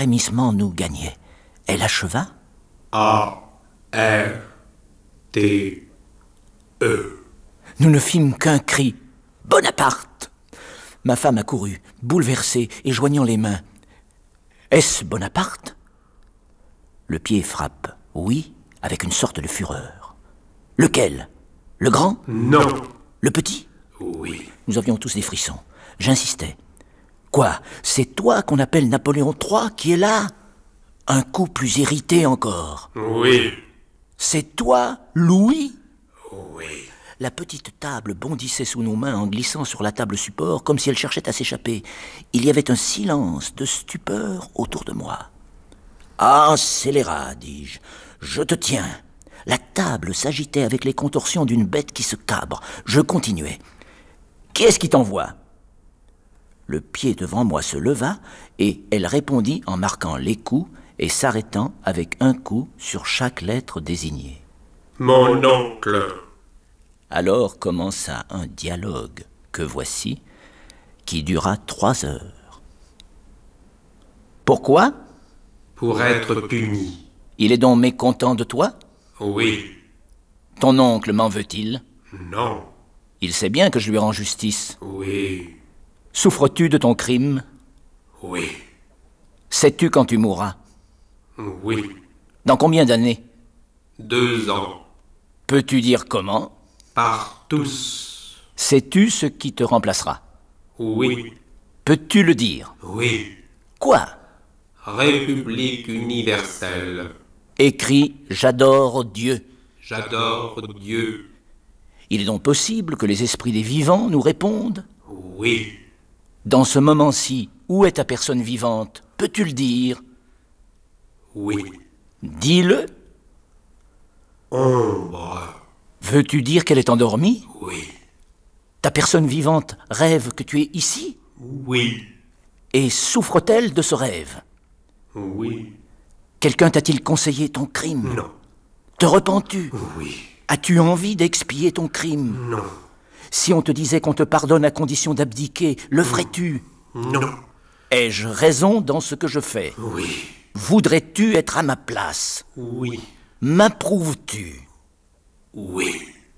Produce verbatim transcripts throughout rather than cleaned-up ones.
frémissement nous gagnait. Elle acheva. A R T E. Nous ne fîmes qu'un cri. Bonaparte! Ma femme accourut, bouleversée et joignant les mains. Est-ce Bonaparte? Le pied frappe, oui, avec une sorte de fureur. Lequel? Le grand? Non. Le petit? Oui. Nous avions tous des frissons. J'insistais. Quoi? C'est toi qu'on appelle Napoléon trois qui est là? Un coup plus irrité encore. Oui. C'est toi, Louis? Oui. La petite table bondissait sous nos mains en glissant sur la table support comme si elle cherchait à s'échapper. Il y avait un silence de stupeur autour de moi. « Ah, scélérat, dis-je, je te tiens. » La table s'agitait avec les contorsions d'une bête qui se cabre. Je continuais. « Qui est-ce qui t'envoie ?» Le pied devant moi se leva et elle répondit en marquant les coups et s'arrêtant avec un coup sur chaque lettre désignée. « Mon oncle. » Alors commença un dialogue que voici, qui dura trois heures. Pourquoi? Pour être puni. Il est donc mécontent de toi? Oui. Ton oncle m'en veut-il? Non. Il sait bien que je lui rends justice. Oui. Souffres-tu de ton crime? Oui. Sais-tu quand tu mourras? Oui. Dans combien d'années? Deux ans. Peux-tu dire comment? Par tous. Sais-tu ce qui te remplacera? Oui. Peux-tu le dire? Oui. Quoi? République universelle. Écris « J'adore Dieu ». J'adore Dieu. Il est donc possible que les esprits des vivants nous répondent? Oui. Dans ce moment-ci, où est ta personne vivante? Peux-tu le dire? Oui. Dis-le. Ombre. Veux-tu dire qu'elle est endormie? Oui. Ta personne vivante rêve que tu es ici? Oui. Et souffre-t-elle de ce rêve? Oui. Quelqu'un t'a-t-il conseillé ton crime? Non. Te repens-tu? Oui. As-tu envie d'expier ton crime? Non. Si on te disait qu'on te pardonne à condition d'abdiquer, le ferais-tu? Non. Ai-je raison dans ce que je fais? Oui. Voudrais-tu être à ma place? Oui. M'approuves-tu? Oui.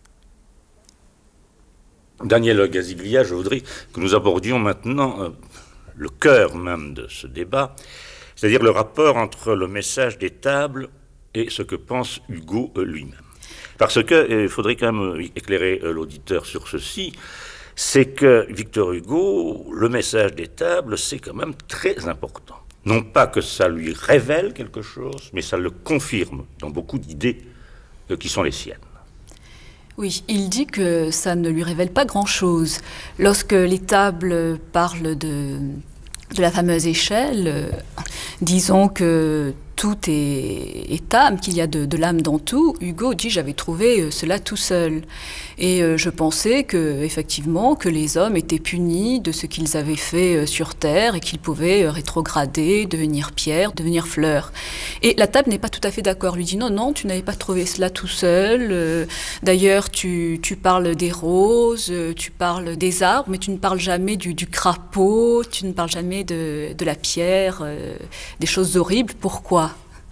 Daniel Gaziglia, je voudrais que nous abordions maintenant euh, le cœur même de ce débat, c'est-à-dire le rapport entre le message des tables et ce que pense Hugo euh, lui-même. Parce qu'il faudrait quand même éclairer euh, l'auditeur sur ceci, c'est que Victor Hugo, le message des tables, c'est quand même très important. Non pas que ça lui révèle quelque chose, mais ça le confirme dans beaucoup d'idées euh, qui sont les siennes. Oui, il dit que ça ne lui révèle pas grand-chose. Lorsque les tables parlent de, de la fameuse échelle, euh, disons que tout est, est âme, qu'il y a de, de l'âme dans tout. Hugo dit « j'avais trouvé cela tout seul ». Et euh, je pensais que, effectivement, que les hommes étaient punis de ce qu'ils avaient fait euh, sur Terre et qu'ils pouvaient euh, rétrograder, devenir pierre, devenir fleur. Et la table n'est pas tout à fait d'accord. Lui dit « non, non, tu n'avais pas trouvé cela tout seul. Euh, d'ailleurs, tu, tu parles des roses, euh, tu parles des arbres, mais tu ne parles jamais du, du crapaud, tu ne parles jamais de, de la pierre, euh, des choses horribles. Pourquoi ?»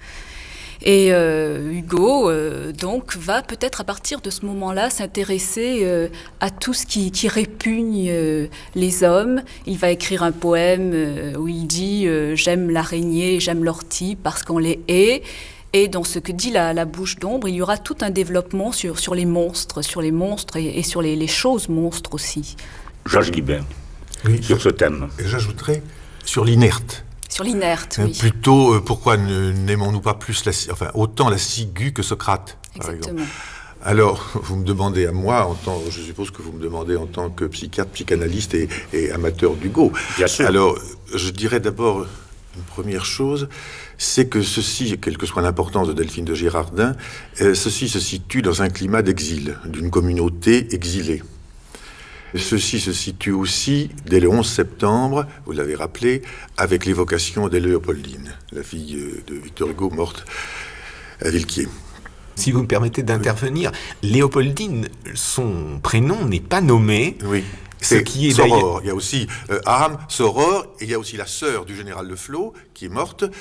Et euh, Hugo, euh, donc, va peut-être à partir de ce moment-là s'intéresser euh, à tout ce qui, qui répugne euh, les hommes. Il va écrire un poème euh, où il dit euh, « j'aime l'araignée, j'aime l'ortie parce qu'on les hait ». Et dans ce que dit la, la bouche d'ombre, il y aura tout un développement sur, sur les monstres, sur les monstres et, et sur les, les choses monstres aussi. Georges Guibert, oui, sur ce thème. Et j'ajouterais sur l'inerte. Sur l'inerte, euh, oui. Plutôt, euh, pourquoi ne, n'aimons-nous pas plus la, enfin, autant la ciguë que Socrate, Exactement. par exemple. Alors, vous me demandez à moi, en tant, je suppose que vous me demandez en tant que psychiatre, psychanalyste et, et amateur d'Hugo. Bien sûr. Alors, je dirais d'abord une première chose, c'est que ceci, quelle que soit l'importance de Delphine de Girardin, euh, ceci se situe dans un climat d'exil, d'une communauté exilée. Ceci se situe aussi, dès le onze septembre, vous l'avez rappelé, avec l'évocation de Léopoldine, la fille de Victor Hugo, morte à Villequier. Si vous me permettez d'intervenir, Léopoldine, son prénom n'est pas nommé. Oui. Ce C'est qui est Soror. Il y a aussi euh, Aram, Soror, et il y a aussi la sœur du général Le Flot, qui est morte,